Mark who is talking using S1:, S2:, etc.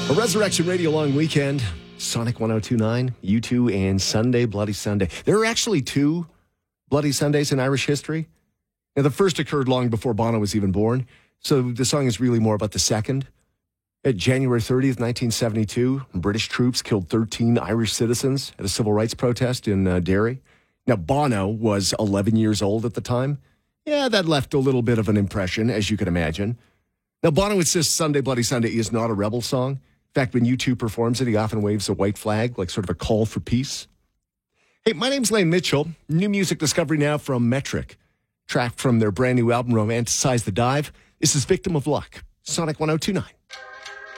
S1: A Resurrection Radio long weekend. Sonic 1029, U2, and Sunday, Bloody Sunday. There are actually two Bloody Sundays in Irish history. Now, the first occurred long before Bono was even born, so the song is really more about the second. At January 30th, 1972, British troops killed 13 Irish citizens at a civil rights protest in Derry. Now, Bono was 11 years old at the time. Yeah, that left a little bit of an impression, as you can imagine. Now, Bono insists Sunday, Bloody Sunday is not a rebel song. In fact, when U2 performs it, he often waves a white flag, like sort of a call for peace. Hey, my name's Lane Mitchell. New music discovery now from Metric. Track from their brand new album, Romanticize the Dive. This is Victim of Luck, Sonic 1029.